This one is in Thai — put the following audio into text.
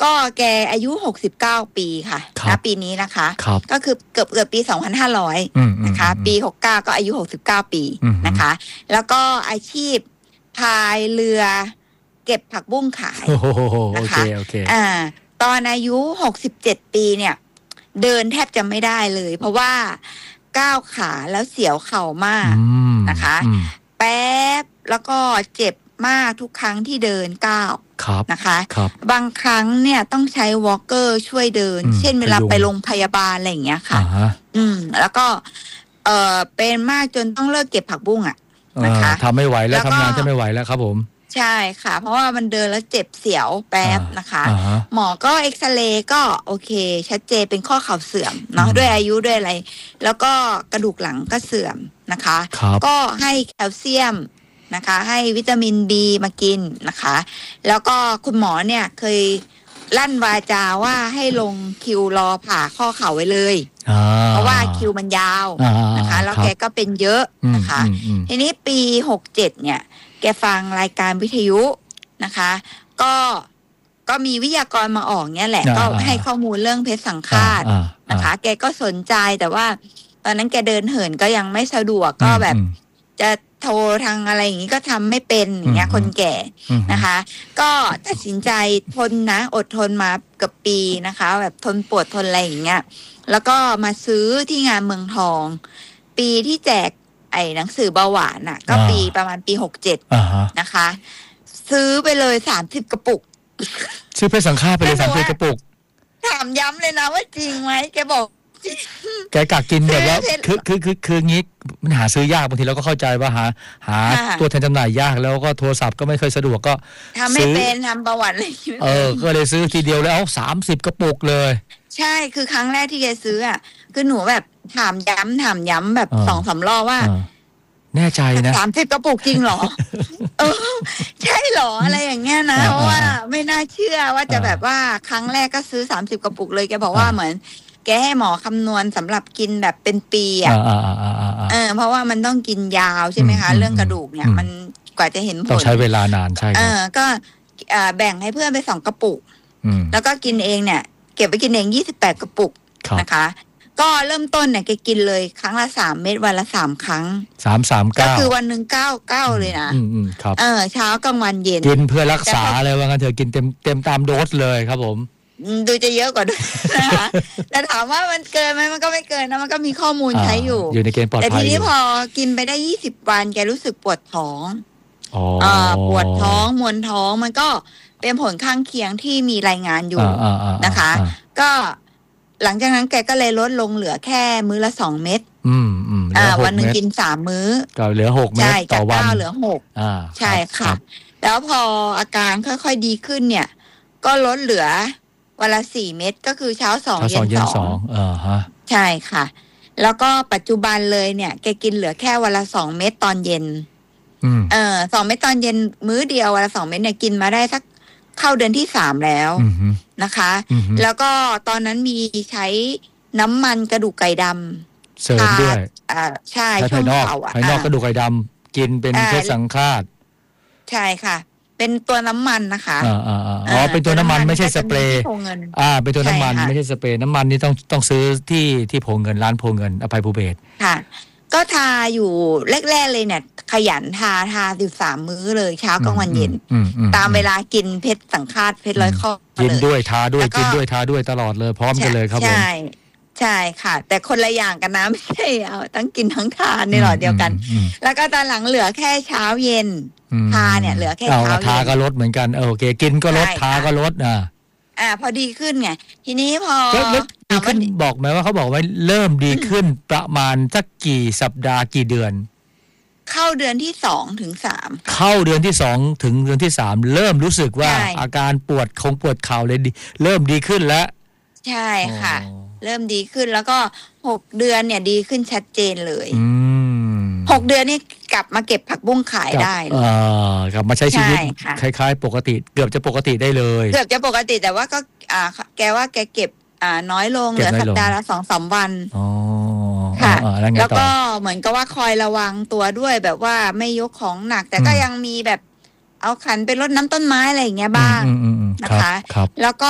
ก็แกอายุ69ปีค่ะณปีนี้นะคะก็คือเกือบปี2500นะคะปี69ก็อายุ69ปีนะคะแล้วก็อาชีพพายเรือเก็บผักบุ้งขายนะคะตอนอายุ67ปีเนี่ยเดินแทบจะไม่ได้เลยเพราะว่าก้าวขาแล้วเสียวเข่ามากนะคะแป๊บแล้วก็เจ็บมากทุกครั้งที่เดินก้าวนะคะบางครั้งเนี่ยต้องใช้วอล์กเกอร์ช่วยเดินเช่นเวลาไปโรงพยาบาลอะไรอย่างเงี้ยค่ะแล้วก็เป็นมากจนต้องเลิกเก็บผักบุ้งนะคะทำไม่ไหวแล้วทำงานจะไม่ไหวแล้วครับผมใช่ค่ะเพราะว่ามันเดินแล้วเจ็บเสียวแป๊บนะคะหมอก็เอ็กซเรย์ก็โอเคชัดเจนเป็นข้อเข่าเสื่อมเนาะด้วยอายุด้วยอะไรแล้วก็กระดูกหลังก็เสื่อมนะคะก็ให้แคลเซียมนะคะให้วิตามิน B มากินนะคะแล้วก็คุณหมอเนี่ยเคยลั่นวาจาว่าให้ลงคิวรอผ่าข้อเข่าไว้เลยเพราะว่าคิวมันยาวนะคะแล้วแกก็เป็นเยอะนะคะทีนี้ปี67เนี่ยแกฟังรายการวิทยุนะคะก็มีวิทยากรมาออกเนี่ยแหละก็ให้ข้อมูลเรื่องเพชรสังฆาตนะคะแกก็สนใจแต่ว่าตอนนั้นแกเดินเหินก็ยังไม่สะดวกก็แบบจะโทรทางอะไรอย่างนี้ก็ทำไม่เป็นอย่างเงี้ยคนแก่นะคะก็ตัดสินใจทนนะอดทนมาเกือบปีนะคะแบบทนปวดทนอะไรอย่างเงี้ยแล้วก็มาซื้อที่งานเมืองทองปีที่แจกไอ้หนังสือเบาหวานน่ะก็ปีประมาณปี67นะคะซื้อไปเลย30กระปุกซื้อเพชรสังฆาตไปเลย30กระปุกถามย้ำเลยนะว่าจริงไหมแกบอกแกกักกินแบบว่าคืองี้มันหาซื้อยากบางทีเราก็เข้าใจว่าหาตัวแทนจำหน่ายยากแล้วก็โทรศัพท์ก็ไม่เคยสะดวกก็ทำไม่เป็นทำประวัติอะไรก็เลยซื้อทีเดียวแล้ว30กระปุกเลยใช่คือครั้งแรกที่แกซื้อคือหนูแบบถามย้ำแบบ2-3 รอบว่าแน่ใจนะ 30กระปุกจริงเหรอใช่เหรออะไรอย่างเงี้ยนะเพราะว่าไม่น่าเชื่อว่าจะแบบว่าครั้งแรกก็ซื้อ30กระปุกเลยแกบอกว่าเหมือนแกให้หมอคำนวณสำหรับกินแบบเป็นปีเพราะว่ามันต้องกินยาวใช่ไหมคะเรื่องกระดูกเนี่ยมันกว่าจะเห็นผลต้องใช้เวลานานใช่ก็แบ่งให้เพื่อนไป2กระปุกแล้วก็กินเองเนี่ยเก็บไว้กินเอง28กระปุกนะคะก็เริ่มต้นเนี่ยแกกินเลยครั้งละ3 เม็ดวันละ3 ครั้ง 339 ก็คือวันนึง9เลยนะครับเช้ากลางวันเย็นกินเพื่อรักษาอะไรว่างั้นเถอะกินเต็มตามโดสเลยครับผมดูจะเยอะกว่าด้วยนะคะแต่ถามว่ามันเกินไหมมันก็ไม่เกินนะมันก็มีข้อมูลใช้อยู่ในเกณฑ์ปลอดภัยแต่ทีนี้พอกินไปได้20 วันแกรู้สึกปวดท้องปวดท้องมวนท้องมันก็เป็นผลข้างเคียงที่มีรายงานอยู่นะคะก็หลังจากนั้นแกก็เลยลดลงเหลือแค่มื้อละ2 เม็ดวันหนึ่งกิน3 มื้อก็เหลือ6 เม็ดต่อวันเหลือ6ใช่ค่ะแล้วพออาการค่อยๆดีขึ้นเนี่ยก็ลดเหลือวันละ4 เม็ดก็คือเช้า2เย็น2ใช่ค่ะแล้วก็ปัจจุบันเลยเนี่ยแกกินเหลือแค่วันละ2 เม็ดตอนเย็น2 เม็ดตอนเย็นมื้อเดียววันละ2 เม็ดเนี่ยกินมาได้สักเข้าเดือนที่3แล้วนะคะแล้วก็ตอนนั้นมีใช้น้ำมันกระดูกไก่ดำเสริมด้วยใช่ช่วงเข่าภายนอกกระดูกไก่ดำกินเป็นเพชรสังฆาตใช่ค่ะเป็นตัวน้ำมันนะคะเป็นตัวน้ำมันไม่ใช่สเปรย์เป็นตัวน้ำมันไม่ใช่สเปรย์น้ำมันนี่ต้องซื้อที่โพเงินร้านโพเงินอภัยภูเบศรค่ะก็ทาอยู่แรกๆเลยเนี่ยขยันทา13 มื้อเลยเช้ากลางวันเย็นตามเวลากินเพชรสังฆาตเพชรร้อยข้อกินด้วยทาด้วยกินด้วยทาด้วยตลอดเลยพร้อมกันเลยครับผมใช่ค่ะแต่คนละอย่างกันนะไม่ใช่เอาทั้งกินทั้งทานในหลอดเดียวกันแล้วก็ตอนหลังเหลือแค่เช้าเย็นทาเนี่ยเหลือแค่เช้าเย็นทาก็ลดเหมือนกันโอเคกินก็ลดทาก็ลดพอดีขึ้นไงทีนี้พอดีขึ้นบอกไหมว่าเขาบอกว่าเริ่มดีขึ้นประมาณสักกี่สัปดาห์กี่เดือนเข้าเดือนที่2 ถึง 3 เข้าเดือนที่2 ถึงเดือนที่3เริ่มรู้สึกว่าอาการปวดเข่าเลยเริ่มดีขึ้นแล้วใช่ค่ะเริ่มดีขึ้นแล้วก็6 เดือนเนี่ยดีขึ้นชัดเจนเลย6 เดือนนี่กลับมาเก็บผักบุ้งขายได้กลับมาใช้ชีวิตคล้ายๆปกติเกือบจะปกติได้เลยเกือบจะปกติแต่ว่าก็แกว่าแกเก็บน้อยลงเหลือสัปดาห์ละ 2-3 วันค่ะแล้วก็เหมือนกับว่าคอยระวังตัวด้วยแบบว่าไม่ยกของหนักแต่ก็ยังมีแบบเอาขันไปรดน้ำต้นไม้อะไรอย่างเงี้ยบ้างนะคะแล้วก็